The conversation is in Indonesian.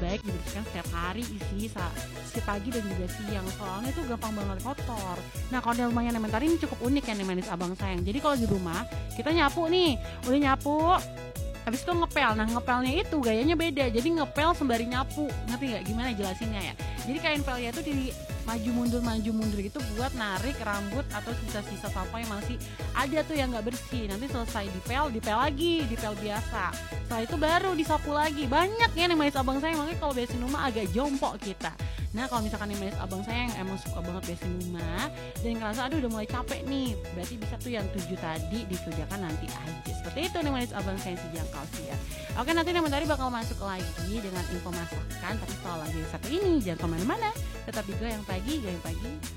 baik dibersihkan setiap hari si pagi dan juga siang, soalnya itu gampang banget kotor. Nah kalau di rumahnya Nementari ini cukup unik ya nih manis abang sayang. Jadi kalau di rumah kita nyapu nih, udah nyapu habis itu ngepel. Nah ngepelnya itu gayanya beda, jadi ngepel sembari nyapu, ngerti nggak gimana jelasinnya ya? Jadi kain pelnya itu di maju mundur gitu buat narik rambut atau sisa-sisa sampah yang masih ada tuh yang nggak bersih. Nanti selesai dipel lagi, dipel biasa. Setelah itu baru disapu lagi. Banyak ya nih manis abang saya, makanya kalau beresin rumah agak jongkok kita. Nah kalau misalkan nih manis abang saya yang emang suka banget beresin rumah dan ngerasa aduh udah mulai capek nih, berarti bisa tuh yang 7 tadi dikerjakan nanti aja. Seperti itu nih manis abang saya si jangkau sih ya. Oke, nanti Nementari bakal masuk lagi dengan info masakan, tapi soal lagi yang satu ini jangan kemana-mana, tetap di Goyang Pagi.